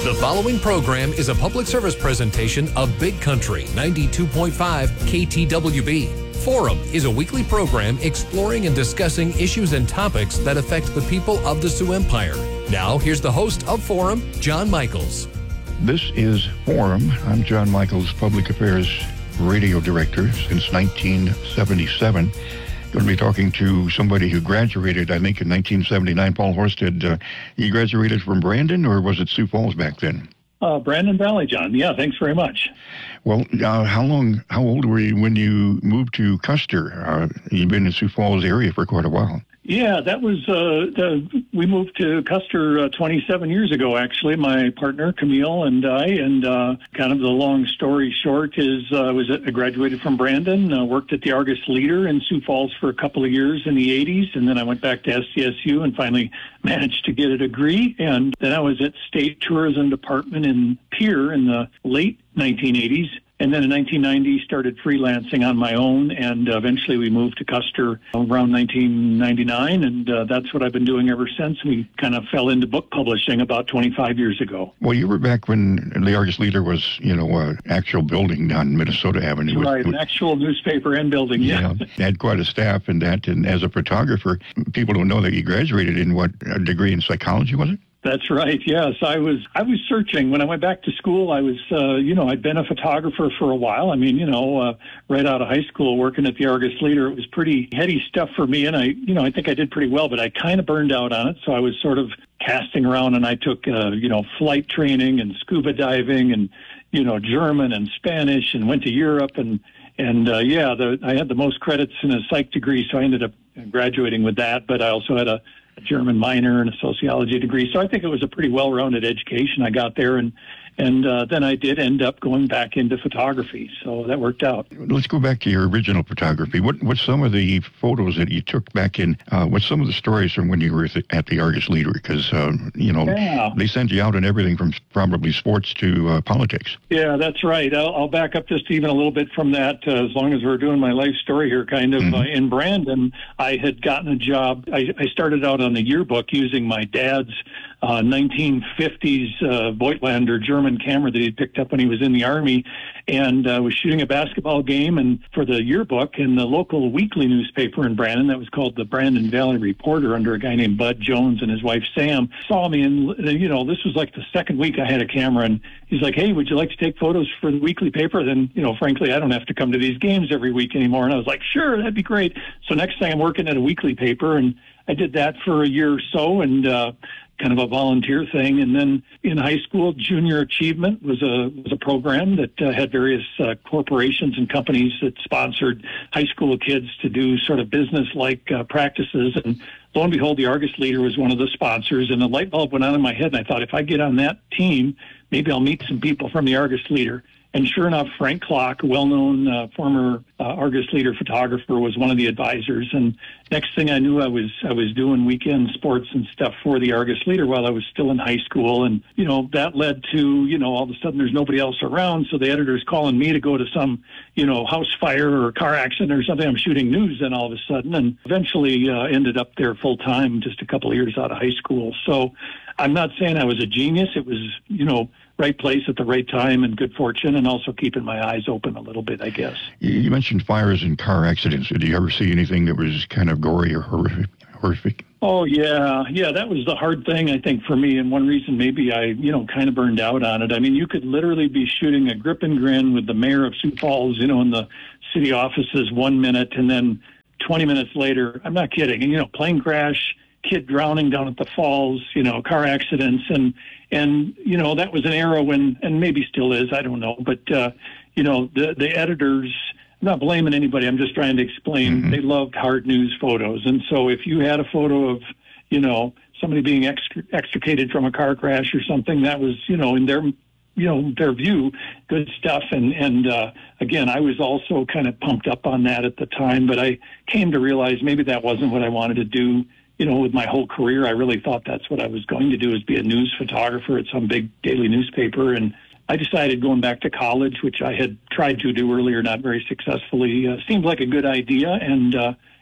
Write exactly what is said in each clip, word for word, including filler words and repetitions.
The following program is a public service presentation of Big Country ninety-two point five K T W B. Forum is a weekly program exploring and discussing issues and topics that affect the people of the Sioux Empire. Now, here's the host of Forum, John Michaels. This is Forum. I'm John Michaels, Public Affairs Radio Director since nineteen seventy-seven. Going to be talking to somebody who graduated, I think, in nineteen seventy-nine. Paul Horsted, uh, he graduated from Brandon, or was it Sioux Falls back then? Uh, Brandon Valley, John. Yeah, thanks very much. Well, uh, how long, how old were you when you moved to Custer? Uh, you've been in Sioux Falls area for quite a while. Yeah, that was, uh, the, we moved to Custer uh, twenty-seven years ago, actually, my partner, Camille, and I, and uh, kind of the long story short is uh, I was I graduated from Brandon, uh, worked at the Argus Leader in Sioux Falls for a couple of years in the eighties, and then I went back to S C S U and finally managed to get a degree, and then I was at State Tourism Department in Pierre in the late nineteen eighties. And then in nineteen ninety, started freelancing on my own, and uh, eventually we moved to Custer around nineteen ninety-nine, and uh, that's what I've been doing ever since. We kind of fell into book publishing about twenty-five years ago. Well, you were back when the Argus Leader was, you know, an actual building on Minnesota Avenue. Right, it was, an actual newspaper and building, yeah. yeah. Had quite a staff and that, and as a photographer, people don't know that you graduated in what, a degree in psychology, was it? That's right. Yes, I was. I was searching when I went back to school. I was, uh, you know, I'd been a photographer for a while. I mean, you know, uh, right out of high school, working at the Argus Leader, it was pretty heady stuff for me, and I, you know, I think I did pretty well. But I kind of burned out on it, so I was sort of casting around, and I took, uh, you know, flight training and scuba diving, and you know, German and Spanish, and went to Europe, and and uh, yeah, the, I had the most credits in a psych degree, so I ended up graduating with that. But I also had a a German minor and a sociology degree. So I think it was a pretty well-rounded education I got there. And and uh, then I did end up going back into photography. So that worked out. Let's go back to your original photography. What What's some of the photos that you took back in? Uh, what's some of the stories from when you were at the Argus Leader? Because, um, you know, yeah. they sent you out in everything from probably sports to uh, politics. Yeah, that's right. I'll, I'll back up just even a little bit from that. Uh, as long as we're doing my life story here, kind of, mm-hmm. uh, in Brandon, I had gotten a job. I, I started out on the yearbook using my dad's Uh, nineteen fifties uh, Voigtlander German camera that he picked up when he was in the Army, and uh, was shooting a basketball game and for the yearbook, and the local weekly newspaper in Brandon that was called the Brandon Valley Reporter under a guy named Bud Jones and his wife Sam saw me, and you know, this was like the second week I had a camera, and he's like, hey, would you like to take photos for the weekly paper? Then, you know, frankly, I don't have to come to these games every week anymore. And I was like, sure, that'd be great. So next thing I'm working at a weekly paper, and I did that for a year or so, and uh kind of a volunteer thing. And then in high school, Junior Achievement was a was a program that uh, had various uh, corporations and companies that sponsored high school kids to do sort of business-like uh, practices. And lo and behold, the Argus Leader was one of the sponsors, and the light bulb went on in my head, and I thought, if I get on that team, maybe I'll meet some people from the Argus Leader. And sure enough, Frank Klock, a well-known uh, former uh, Argus Leader photographer, was one of the advisors. And next thing I knew, I was I was doing weekend sports and stuff for the Argus Leader while I was still in high school. And, you know, that led to, you know, all of a sudden there's nobody else around. So the editor's calling me to go to some, you know, house fire or car accident or something. I'm shooting news then all of a sudden, and eventually uh, ended up there full-time just a couple of years out of high school. So I'm not saying I was a genius. It was, you know, right place at the right time and good fortune, and also keeping my eyes open a little bit, I guess. You mentioned fires and car accidents. Did you ever see anything that was kind of gory or horrific? horrific? Oh, yeah. Yeah, that was the hard thing, I think, for me, and one reason maybe I, you know, kind of burned out on it. I mean, you could literally be shooting a grip and grin with the mayor of Sioux Falls, you know, in the city offices one minute, and then twenty minutes later, I'm not kidding, you know, plane crash, kid drowning down at the falls, you know, car accidents. And, and you know, that was an era when, and maybe still is, I don't know, but, uh, you know, the, the editors, I'm not blaming anybody, I'm just trying to explain, mm-hmm. they loved hard news photos. And so if you had a photo of, you know, somebody being extr- extricated from a car crash or something, that was, you know, in their, you know, their view, good stuff. And, and uh, again, I was also kind of pumped up on that at the time, but I came to realize maybe that wasn't what I wanted to do. You know, with my whole career, I really thought that's what I was going to do, is be a news photographer at some big daily newspaper. And I decided going back to college, which I had tried to do earlier, not very successfully, uh, seemed like a good idea. And uh,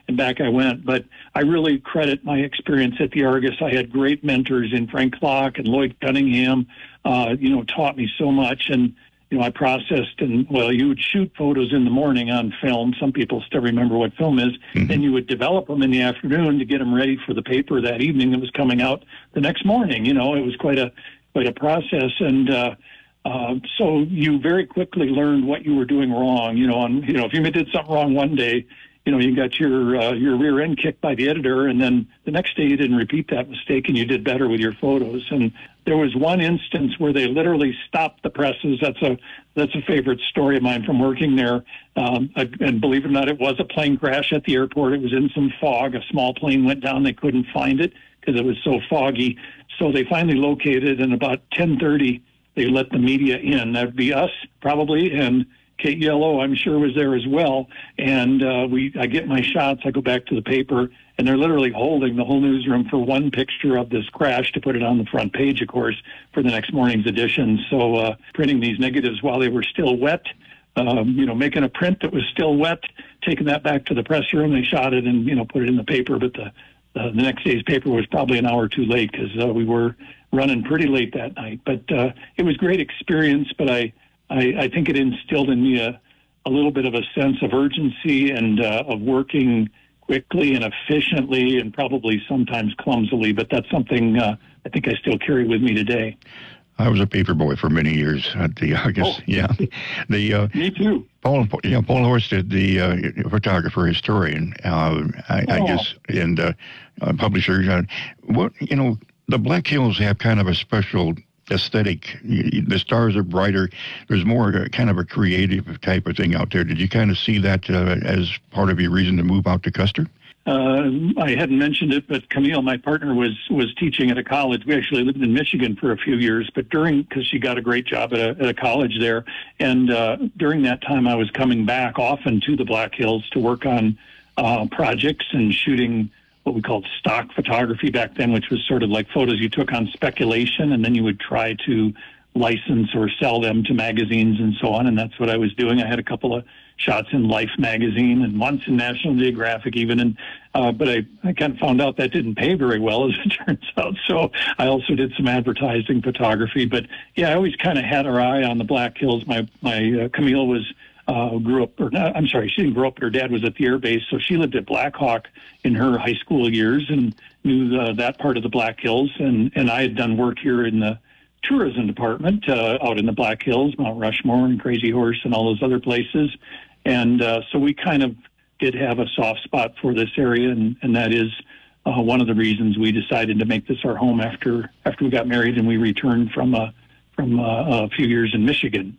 and back I went. But I really credit my experience at the Argus. I had great mentors in Frank Klock and Lloyd Cunningham, uh, you know, taught me so much. And, you know, I processed and, well, you would shoot photos in the morning on film. Some people still remember what film is. Mm-hmm. And you would develop them in the afternoon to get them ready for the paper that evening that was coming out the next morning. You know, it was quite a, quite a process. And, uh, Uh, so you very quickly learned what you were doing wrong. You know, and you know if you did something wrong one day, you know you got your uh, your rear end kicked by the editor, and then the next day you didn't repeat that mistake, and you did better with your photos. And there was one instance where they literally stopped the presses. That's a that's a favorite story of mine from working there. Um, and believe it or not, it was a plane crash at the airport. It was in some fog. A small plane went down. They couldn't find it because it was so foggy. So they finally located, and about ten thirty. They let the media in. That'd be us, probably, and Kate Yellow, I'm sure, was there as well. And uh, we, I get my shots. I go back to the paper, and they're literally holding the whole newsroom for one picture of this crash to put it on the front page, of course, for the next morning's edition. So uh, printing these negatives while they were still wet, um, you know, making a print that was still wet, taking that back to the press room. They shot it and, you know, put it in the paper. But the, uh, the next day's paper was probably an hour too late because uh, we were running pretty late that night. But uh, it was great experience, but I, I, I think it instilled in me a, a little bit of a sense of urgency and uh, of working quickly and efficiently and probably sometimes clumsily, but that's something uh, I think I still carry with me today. I was a paper boy for many years at the Argus. Oh. Yeah, the uh, me too. Paul, yeah, Paul Horsted, the uh, photographer, historian, uh, I, oh. I guess, and uh, uh, publisher. Uh, what you know, the Black Hills have kind of a special aesthetic. The stars are brighter. There's more uh, kind of a creative type of thing out there. Did you kind of see that uh, as part of your reason to move out to Custer? Uh, I hadn't mentioned it, but Camille, my partner, was was teaching at a college. We actually lived in Michigan for a few years, but during, because she got a great job at a, at a college there, and uh, during that time I was coming back often to the Black Hills to work on uh, projects and shooting what we called stock photography back then, which was sort of like photos you took on speculation, and then you would try to license or sell them to magazines and so on, and that's what I was doing. I had a couple of shots in Life magazine and once in National Geographic even, and uh, but I, I kind of found out that didn't pay very well, as it turns out, so I also did some advertising photography. But yeah, I always kind of had our eye on the Black Hills. My, my uh, Camille was Uh, grew up, or not, I'm sorry, she didn't grow up, but her dad was at the Air Base, so she lived at Black Hawk in her high school years and knew the, that part of the Black Hills, and, and I had done work here in the tourism department uh, out in the Black Hills, Mount Rushmore and Crazy Horse and all those other places, and uh, so we kind of did have a soft spot for this area, and, and that is uh, one of the reasons we decided to make this our home after after we got married and we returned from, uh, from uh, a few years in Michigan.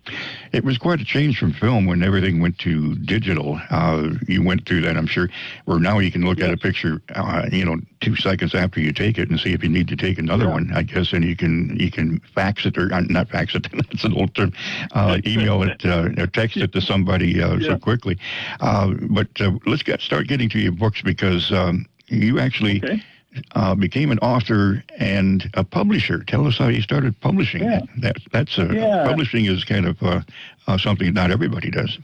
It was quite a change from film when everything went to digital. Uh, you went through that, I'm sure, where now you can look yes. at a picture, uh, you know, two seconds after you take it and see if you need to take another yeah. one, I guess, and you can you can fax it, or uh, not fax it, that's an old term, uh, email it, uh, or text it to somebody uh, yeah. so quickly. Uh, but uh, let's get start getting to your books, because um, you actually... Okay. Uh, became an author and a publisher. Tell us how you started publishing. Yeah. That that's a, yeah. publishing is kind of uh, uh, something not everybody does.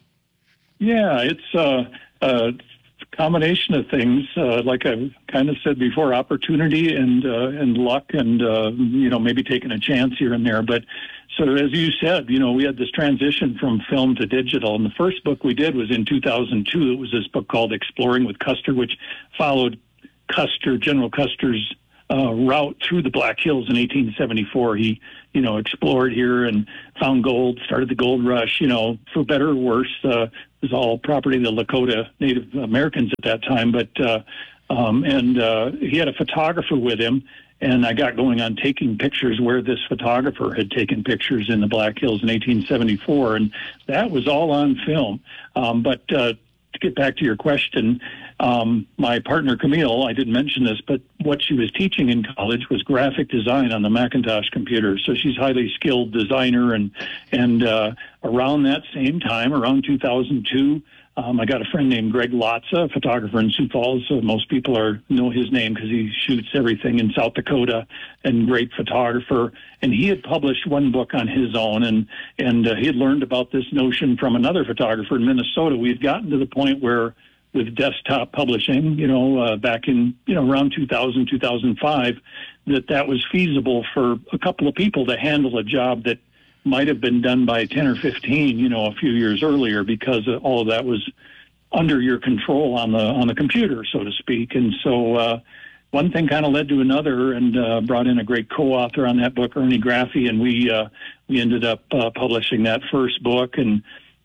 Yeah, it's uh, a combination of things. Uh, like I've kind of said before, opportunity and uh, and luck, and uh, you know, maybe taking a chance here and there. But so as you said, you know, we had this transition from film to digital, and the first book we did was in two thousand two. It was this book called Exploring with Custer, which followed Custer, General Custer's uh, route through the Black Hills in eighteen seventy-four. He, you know, explored here and found gold, started the gold rush, you know, for better or worse. Uh, it was all property of the Lakota Native Americans at that time. But, uh, um, and uh, he had a photographer with him, and I got going on taking pictures where this photographer had taken pictures in the Black Hills in eighteen seventy-four, and that was all on film. Um, but uh, to get back to your question, Um, my partner, Camille, I didn't mention this, but what she was teaching in college was graphic design on the Macintosh computer. So she's a highly skilled designer. And, and uh, around that same time, around two thousand two, um, I got a friend named Greg Lotza, a photographer in Sioux Falls. So most people are know his name because he shoots everything in South Dakota, and great photographer. And he had published one book on his own, and, and uh, he had learned about this notion from another photographer in Minnesota. We had gotten to the point where with desktop publishing, you know, uh, back in, you know, around two thousand, two thousand five, that that was feasible for a couple of people to handle a job that might have been done by ten or fifteen, you know, a few years earlier, because all of that was under your control on the on the computer, so to speak. And so uh, one thing kind of led to another, and uh, brought in a great co-author on that book, Ernie Graffy, and we uh, we ended up uh, publishing that first book, and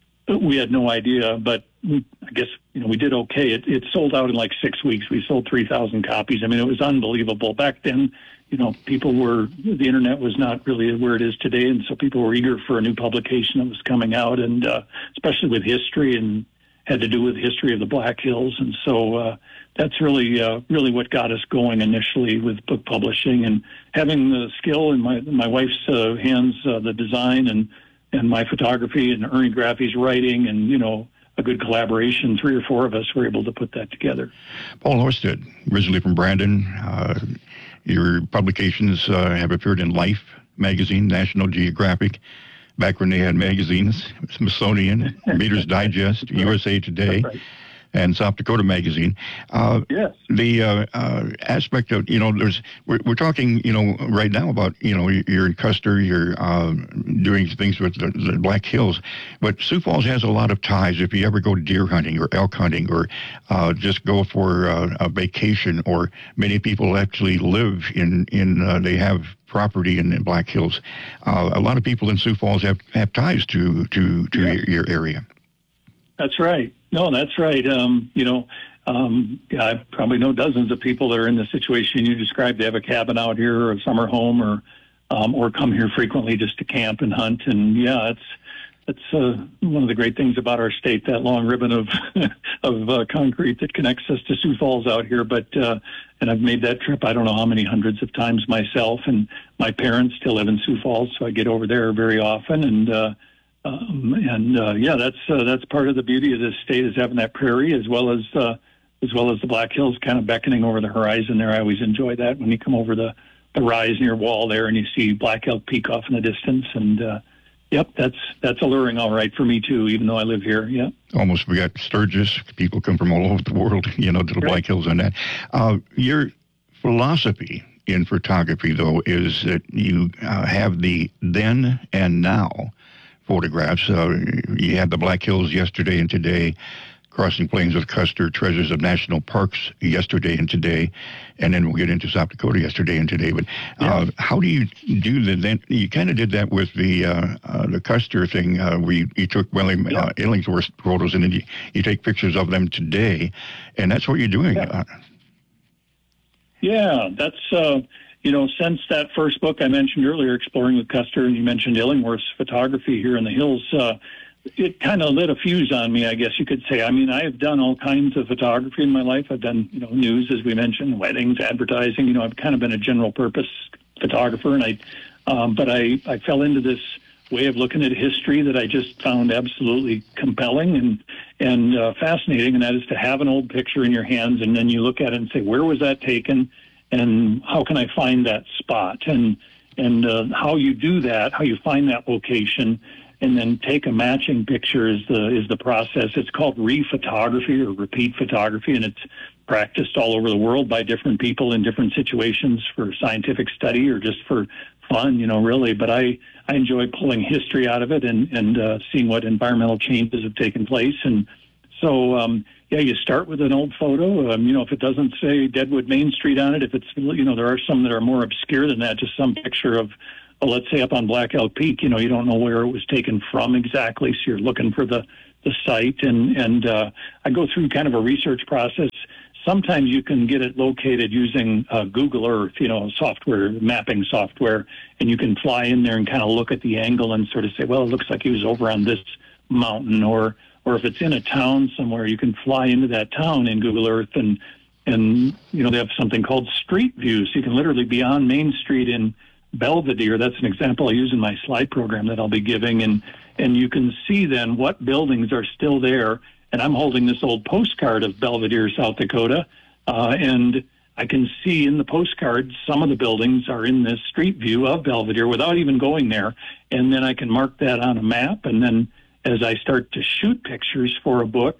we had no idea, but we, I guess, you know, we did okay. It, it sold out in like six weeks. We sold three thousand copies. I mean, it was unbelievable. Back then, you know, people were, the internet was not really where it is today, and so people were eager for a new publication that was coming out, and uh, especially with history, and had to do with the history of the Black Hills. And so uh, that's really uh, really what got us going initially with book publishing, and having the skill in my, my wife's uh, hands, uh, the design, and and my photography, and Ernie Graffy's writing, and, you know, a good collaboration. Three or four of us were able to put that together. Paul Orsted, originally from Brandon. Uh, your publications uh, have appeared in Life magazine, National Geographic, back when they had magazines, Smithsonian, Reader's Digest, right. U S A Today, right. and South Dakota Magazine. Uh, yes. The uh, uh, aspect of, you know, there's, we're, we're talking, you know, right now about, you know, you're in Custer, you're uh, doing things with the, the Black Hills, but Sioux Falls has a lot of ties. If you ever go deer hunting or elk hunting, or uh, just go for uh, a vacation, or many people actually live in, in uh, they have property in the Black Hills. Uh, a lot of people in Sioux Falls have, have ties to, to, to yeah. your, your area. That's right. No, that's right. Um, you know, um, yeah, I probably know dozens of people that are in the situation you described. They have a cabin out here, or a summer home, or um, or come here frequently just to camp and hunt. And yeah, it's it's uh, one of the great things about our state, that long ribbon of of uh, concrete that connects us to Sioux Falls out here. But uh, and I've made that trip I don't know how many hundreds of times myself. And my parents still live in Sioux Falls, so I get over there very often. And uh, Um, and uh, yeah, that's uh, that's part of the beauty of this state, is having that prairie as well as uh, as well as the Black Hills kind of beckoning over the horizon there. I always enjoy that when you come over the, the rise near Wall there and you see Black Elk Peak off in the distance. And uh, yep, that's that's alluring, all right, for me too, even though I live here. Yeah, almost forgot Sturgis. People come from all over the world, you know, to the right. Black Hills on that. Uh, your philosophy in photography, though, is that you uh, have the then and now photographs. Uh, you had the Black Hills yesterday and today, Crossing Plains of Custer, Treasures of National Parks yesterday and today, and then we'll get into South Dakota yesterday and today. But uh, yeah. how do you do the then? You kind of did that with the uh, uh, the Custer thing, uh, where you, you took William yeah. uh, Illingsworth photos, and then you, you take pictures of them today, and that's what you're doing. Yeah, uh, yeah that's. Uh, You know, since that first book I mentioned earlier, Exploring with Custer, and you mentioned Illingworth's photography here in the hills, uh, it kind of lit a fuse on me, I guess you could say. I mean, I have done all kinds of photography in my life. I've done, you know, news, as we mentioned, weddings, advertising. You know, I've kind of been a general purpose photographer, and I, um, but I, I fell into this way of looking at history that I just found absolutely compelling and and uh, fascinating, and that is to have an old picture in your hands, and then you look at it and say, where was that taken? And how can I find that spot? And and uh, how you do that, how you find that location, and then take a matching picture is the is the process. It's called rephotography or repeat photography, and it's practiced all over the world by different people in different situations for scientific study or just for fun, you know, really. But I, I enjoy pulling history out of it and, and uh, seeing what environmental changes have taken place. And so, um, yeah, you start with an old photo. Um, you know, if it doesn't say Deadwood Main Street on it, if it's, you know, there are some that are more obscure than that, just some picture of, well, let's say up on Black Elk Peak, you know, you don't know where it was taken from exactly, so you're looking for the, the site. And, and uh, I go through kind of a research process. Sometimes you can get it located using uh, Google Earth, you know, software, mapping software, and you can fly in there and kind of look at the angle and sort of say, well, it looks like he was over on this mountain, or or if it's in a town somewhere, you can fly into that town in Google Earth, and, and you know, they have something called Street View, so you can literally be on Main Street in Belvedere. That's an example I use in my slide program that I'll be giving, and, and you can see then what buildings are still there. And I'm holding this old postcard of Belvedere, South Dakota, uh, and I can see in the postcard some of the buildings are in this street view of Belvedere without even going there. And then I can mark that on a map, and then as I start to shoot pictures for a book,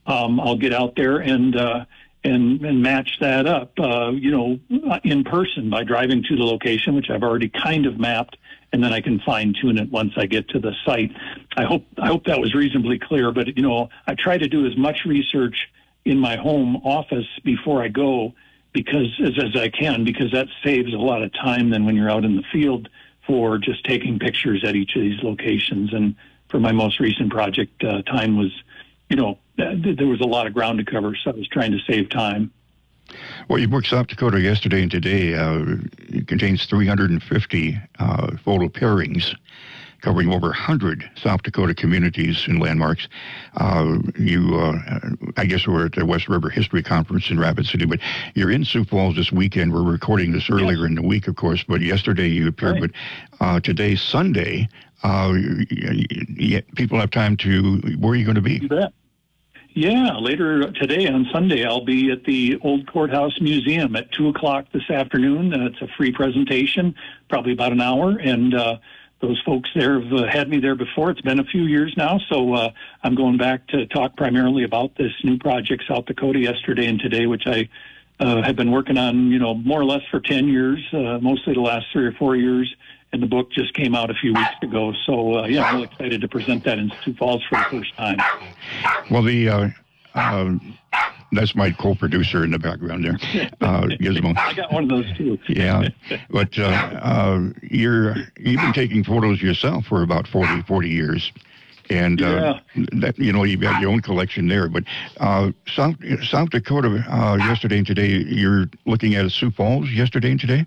um, I'll get out there and uh, and and match that up, uh, you know, in person by driving to the location, which I've already kind of mapped, and then I can fine tune it once I get to the site. I hope I hope that was reasonably clear. But you know, I try to do as much research in my home office before I go, because as, as I can, because that saves a lot of time than when you're out in the field for just taking pictures at each of these locations. And for my most recent project, uh, time was, you know, th- there was a lot of ground to cover, so I was trying to save time. Well, your book, South Dakota Yesterday and Today, uh, it contains three hundred fifty uh, photo pairings covering over one hundred South Dakota communities and landmarks. Uh, you, uh, I guess we're at the West River History Conference in Rapid City, but you're in Sioux Falls this weekend. We're recording this earlier yes. in the week, of course, but yesterday you appeared. Right. But uh, today's Sunday. Uh, yeah, people have time to, where are you going to be? You bet. Yeah, later today on Sunday, I'll be at the Old Courthouse Museum at two o'clock this afternoon. Uh, it's a free presentation, probably about an hour, and uh, those folks there have uh, had me there before. It's been a few years now, so uh, I'm going back to talk primarily about this new project, South Dakota Yesterday and Today, which I uh, have been working on, you know, more or less for ten years, uh, mostly the last three or four years, and the book just came out a few weeks ago. So, uh, yeah, I'm really excited to present that in Sioux Falls for the first time. Well, the... Uh, uh, that's my co-producer in the background there, uh, Gizmo. I got one of those too. Yeah, but uh, uh, you're you've been taking photos yourself for about forty, forty years, and uh, yeah. that you know you've got your own collection there. But uh, South South Dakota uh, Yesterday and Today, you're looking at Sioux Falls Yesterday and Today.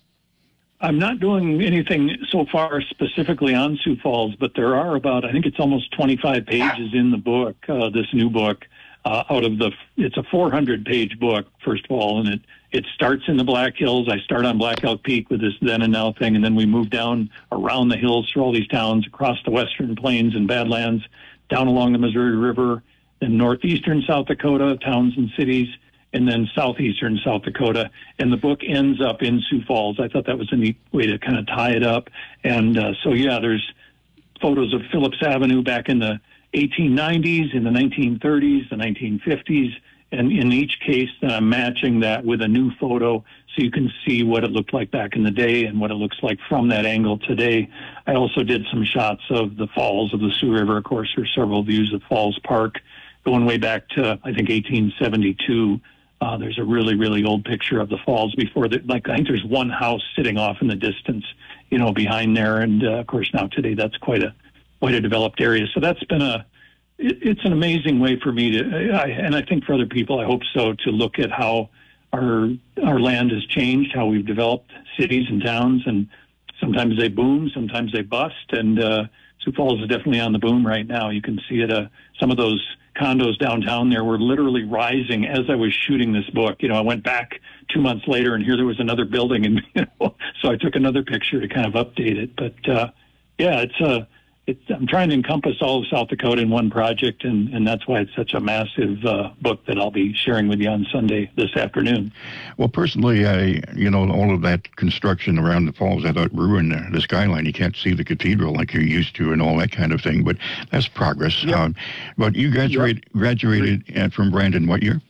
I'm not doing anything so far specifically on Sioux Falls, but there are about, I think it's almost twenty-five pages in the book, uh, this new book. Uh, out of the, it's a four hundred page book, first of all, and it, it starts in the Black Hills. I start on Black Elk Peak with this then and now thing, and then we move down around the hills through all these towns, across the Western Plains and Badlands, down along the Missouri River, then northeastern South Dakota, towns and cities, and then southeastern South Dakota. And the book ends up in Sioux Falls. I thought that was a neat way to kind of tie it up. And uh, so, yeah, there's photos of Phillips Avenue back in the eighteen nineties, in the nineteen thirties, the nineteen fifties, and in each case, then I'm matching that with a new photo so you can see what it looked like back in the day and what it looks like from that angle today. I also did some shots of the falls of the Sioux River. Of course, there's several views of Falls Park going way back to, I think, eighteen seventy-two. Uh, there's a really, really old picture of the falls before the, like, I think there's one house sitting off in the distance, you know, behind there. And, uh, of course, now today that's quite a, quite a developed area. So that's been a, it, it's an amazing way for me to, I, and I think for other people, I hope so, to look at how our, our land has changed, how we've developed cities and towns, and sometimes they boom, sometimes they bust. And, uh, Sioux Falls is definitely on the boom right now. You can see it, uh, some of those condos downtown there were literally rising as I was shooting this book. You know, I went back two months later and here there was another building, and you know, so I took another picture to kind of update it. But uh, yeah, it's a, it's, I'm trying to encompass all of South Dakota in one project, and, and that's why it's such a massive uh, book that I'll be sharing with you on Sunday this afternoon. Well, personally, I, you know, all of that construction around the falls, I thought ruined the, the skyline. You can't see the cathedral like you're used to and all that kind of thing, but that's progress. Yep. Um, but you graduated, yep. graduated at, from Brandon what year?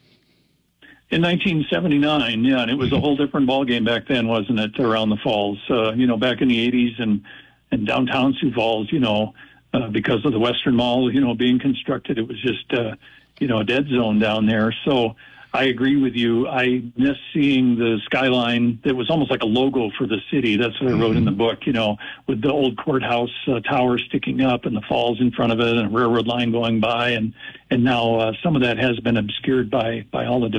In nineteen seventy-nine, yeah, and it was mm-hmm. a whole different ballgame back then, wasn't it, around the falls? Uh, you know, back in the eighties and and downtown Sioux Falls, you know, uh, because of the Western Mall, you know, being constructed, it was just, uh, you know, a dead zone down there. So I agree with you. I miss seeing the skyline that was almost like a logo for the city. That's what I wrote in the book, you know, with the old courthouse uh, tower sticking up and the falls in front of it and a railroad line going by. And, and now uh, some of that has been obscured by, by all the